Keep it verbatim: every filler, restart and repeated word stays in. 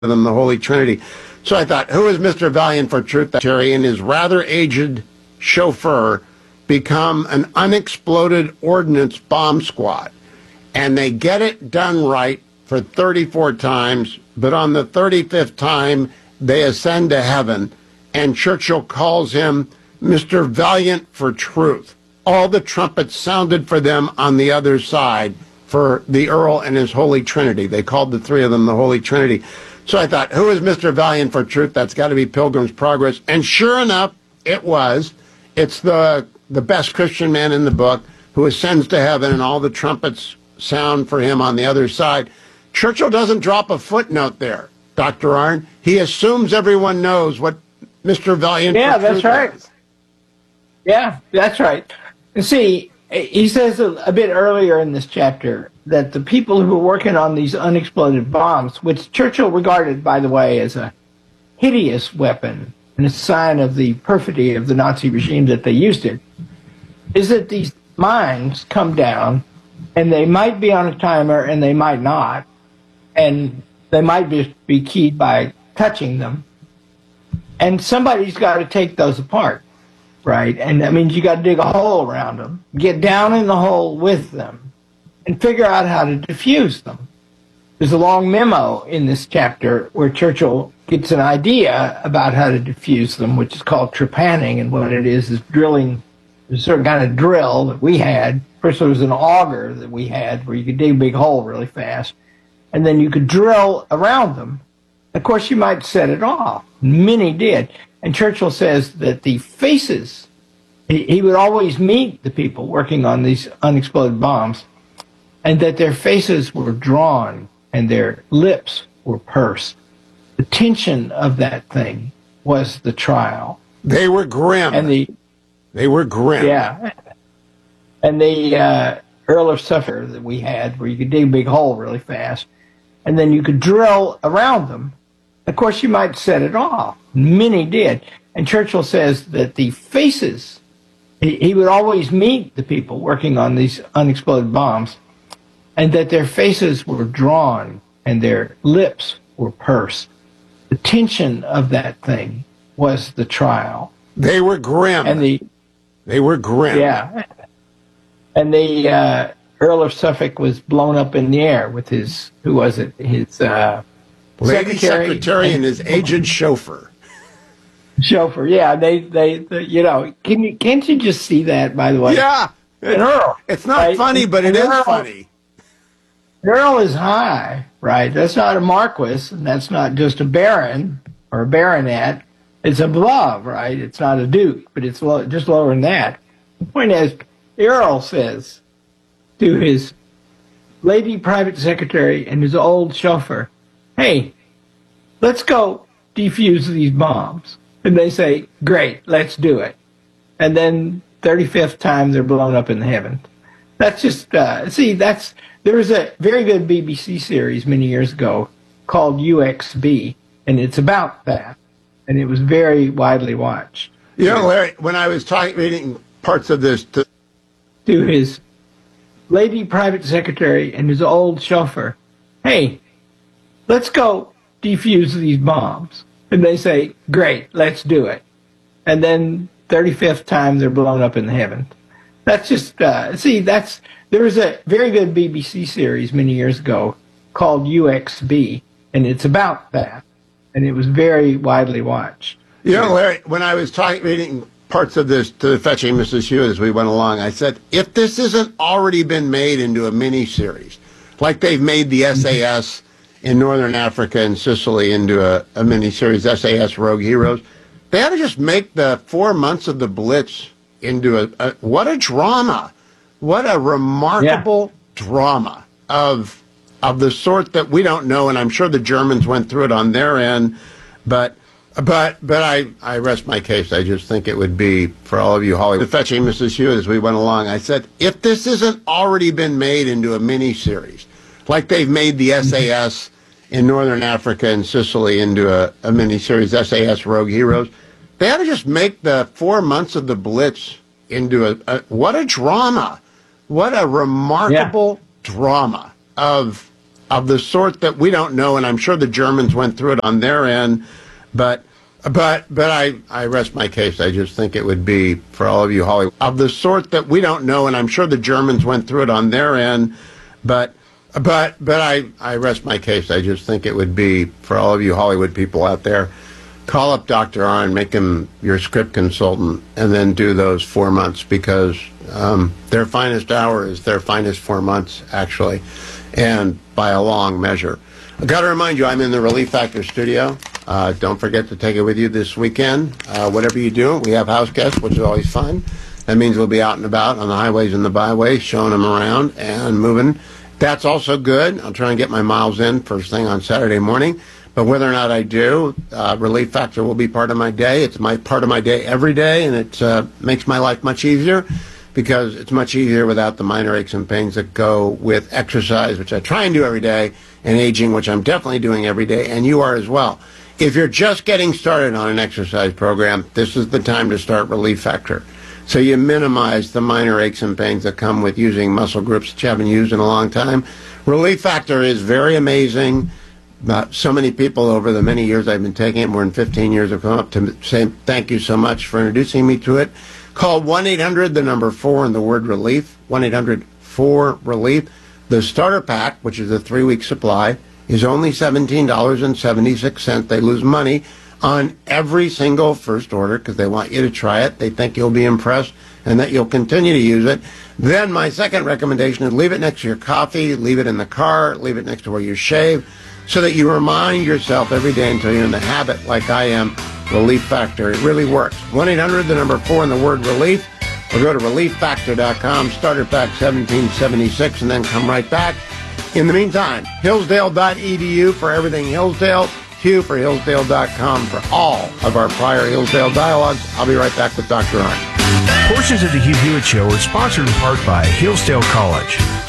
than the Holy Trinity. So I thought, who is Mister Valiant for Truth? Terry and his rather aged chauffeur become an unexploded ordnance bomb squad. And they get it done right for thirty-four times, but on the thirty-fifth time, they ascend to heaven, and Churchill calls him Mister Valiant for Truth. All the trumpets sounded for them on the other side for the Earl and his Holy Trinity. They called the three of them the Holy Trinity. So I thought, who is Mister Valiant for Truth? That's got to be Pilgrim's Progress. And sure enough, it was. It's the the best Christian man in the book who ascends to heaven, and all the trumpets sound for him on the other side. Churchill doesn't drop a footnote there, Doctor Arnn. He assumes everyone knows what Mister Valiant yeah, for Truth that's right. is. Yeah, that's right. You see, he says a, a bit earlier in this chapter that the people who were working on these unexploded bombs, which Churchill regarded, by the way, as a hideous weapon and a sign of the perfidy of the Nazi regime that they used it, is that these mines come down and they might be on a timer and they might not, and they might be, be keyed by touching them, and somebody's got to take those apart. Right, and that means you got to dig a hole around them, get down in the hole with them, and figure out how to defuse them. There's a long memo in this chapter where Churchill gets an idea about how to defuse them, which is called trepanning, and what it is is drilling, a certain kind of drill that we had. First there was an auger that we had where you could dig a big hole really fast, and then you could drill around them. Of course, you might set it off. Many did. And Churchill says that the faces, he, he would always meet the people working on these unexploded bombs, and that their faces were drawn and their lips were pursed. The tension of that thing was the trial. They were grim. And the They were grim. Yeah. And the uh, Earl of Suffolk that we had, where you could dig a big hole really fast, and then you could drill around them. Of course, you might set it off. Many did. And Churchill says that the faces, he, he would always meet the people working on these unexploded bombs, and that their faces were drawn and their lips were pursed. The tension of that thing was the trial. They were grim. And the They were grim. Yeah. And the uh, Earl of Suffolk was blown up in the air with his, who was it? His uh, Lady secretary, secretary and, and his aged chauffeur. Chauffeur, yeah. They, they, they, you know, can you, can't you just see that, by the way? Yeah. It, An Earl. It's not right? funny, but it is Earl, funny. Earl is high, right? That's not a marquis, and that's not just a baron or a baronet. It's above, right? It's not a duke, but it's low, just lower than that. The point is, Earl says to his lady private secretary and his old chauffeur, hey, let's go defuse these bombs. And they say, great, let's do it. And then thirty-fifth time they're blown up in the heavens. That's just, uh, see, that's, there was a very good B B C series many years ago called U X B, and it's about that. And it was very widely watched. You know, Larry, when I was talking, reading parts of this to, to his lady private secretary and his old chauffeur, hey, let's go defuse these bombs. And they say, great, let's do it. And then thirty-fifth time they're blown up in the heavens. That's just, uh, see, that's, there was a very good B B C series many years ago called U X B, and it's about that. And it was very widely watched. You know, Larry, when I was talking, reading parts of this to Fetching Missus Hugh as we went along, I said, if this isn't already been made into a mini-series, like they've made the S A S in Northern Africa and Sicily into a, a mini-series, S A S Rogue Heroes, they ought to just make the four months of the Blitz into a, a what a drama. What a remarkable yeah. drama of of the sort that we don't know, and I'm sure the Germans went through it on their end, but but but I, I rest my case. I just think it would be, for all of you Hollywood, Fetching Missus Hugh as we went along, I said, if this isn't already been made into a mini-series, like they've made the S A S in Northern Africa and Sicily into a, a mini-series, S A S Rogue Heroes, they ought to just make the four months of the Blitz into a, a what a drama. What a remarkable yeah. drama of of the sort that we don't know, and I'm sure the Germans went through it on their end, but but but I, I rest my case. I just think it would be, for all of you Hollywood, of the sort that we don't know, and I'm sure the Germans went through it on their end, but but but I, I rest my case. I just think it would be, for all of you Hollywood people out there, call up Doctor Arnn, make him your script consultant, and then do those four months, because um, their finest hour is their finest four months, actually, and by a long measure. I've got to remind you, I'm in the Relief Factor studio. Uh, don't forget to take it with you this weekend. Uh, whatever you do, we have house guests, which is always fun. That means we'll be out and about on the highways and the byways, showing them around and moving. That's also good. I'll try and get my miles in first thing on Saturday morning. But whether or not I do, uh, Relief Factor will be part of my day. It's my part of my day every day, and it uh, makes my life much easier, because it's much easier without the minor aches and pains that go with exercise, which I try and do every day, and aging, which I'm definitely doing every day, and you are as well. If you're just getting started on an exercise program, this is the time to start Relief Factor. So you minimize the minor aches and pains that come with using muscle groups that you haven't used in a long time. Relief Factor is very amazing. Uh, so many people over the many years I've been taking it, more than fifteen years, have come up to say thank you so much for introducing me to it. Call one eight hundred, the number four, and the word relief, one eight hundred four relief. The starter pack, which is a three-week supply, is only seventeen dollars and seventy-six cents. They lose money on every single first order because they want you to try it. They think you'll be impressed and that you'll continue to use it. Then my second recommendation is leave it next to your coffee, leave it in the car, leave it next to where you shave, so that you remind yourself every day until you're in the habit, like I am. Relief Factor. It really works. one eight hundred, the number four, and the word relief. Or go to relief factor dot com, starter pack seventeen seventy-six, and then come right back. In the meantime, hillsdale dot e d u for everything Hillsdale, Hugh for hillsdale dot com for all of our prior Hillsdale dialogues. I'll be right back with Doctor Arnn. Portions of the Hugh Hewitt Show are sponsored in part by Hillsdale College.